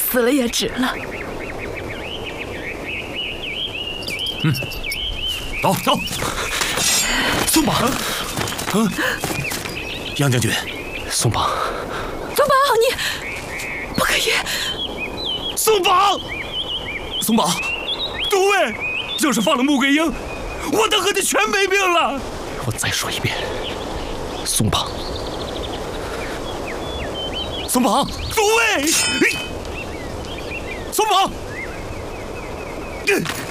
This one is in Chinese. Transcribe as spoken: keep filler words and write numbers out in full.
死了也值了。 嗯，走走。 松绑， 嗯，杨将军， 松绑， 松绑，你不可以。 松绑，松绑，诸位，就是放了穆桂英，我等和你全没命了。 我再说一遍，松绑， 松绑，诸位，松绑。